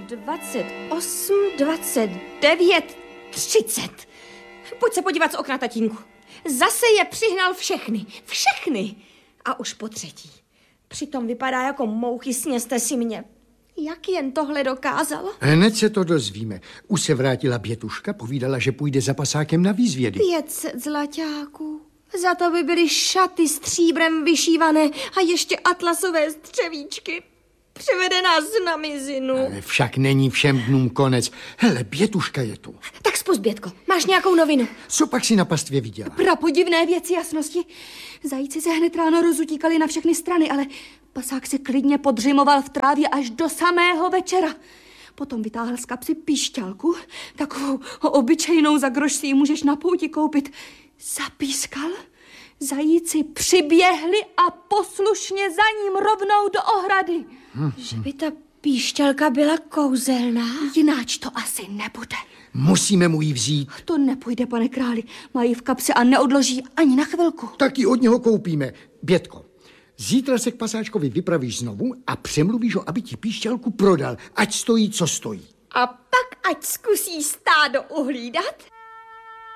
28, 29, 30. Pojď se podívat z okna, tatínku. Zase je přihnal všechny. A už po třetí. Přitom vypadá jako mouchy, sněste si mě. Jak jen tohle dokázal? Hned se to dozvíme. Už se vrátila Bětuška, povídala, že půjde za pasákem na výzvědy. 500 zlaťáků. Za to by byly šaty stříbrem vyšívané a ještě atlasové střevíčky. Převede nás na mizinu. Ale však není všem dnům konec. Hele, Bětuška je tu. Tak spust, Bětko, máš nějakou novinu? Co pak si na pastvě viděla? Prapodivné věci jasnosti. Zajíci se hned ráno rozutíkali na všechny strany, ale pasák se klidně podřimoval v trávě až do samého večera. Potom vytáhl z kapsy píšťalku, takovou obyčejnou, za groš si ji můžeš na pouti koupit. Zapískal, zajíci přiběhli a poslušně za ním rovnou do ohrady. Že by ta píšťalka byla kouzelná? Jináč to asi nebude. Musíme mu ji vzít. To nepůjde, pane králi. Mají v kapse a neodloží ani na chvilku. Tak ji od něho koupíme. Bětko, zítra se k pasáčkovi vypravíš znovu a přemluvíš ho, aby ti píšťalku prodal, ať stojí, co stojí. A pak ať zkusí stádo uhlídat.